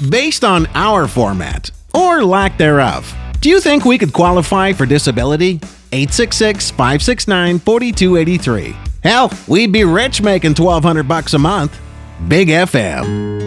Based on our format, or lack thereof, do you think we could qualify for disability? 866-569-4283. Hell, we'd be rich making $1,200 a month. Big FM.